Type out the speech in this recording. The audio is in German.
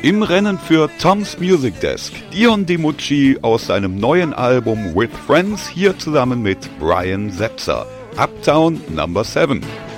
Im Rennen für Tom's Music Desk Dion DiMucci aus seinem neuen Album With Friends, hier zusammen mit Brian Setzer. Uptown No. 7.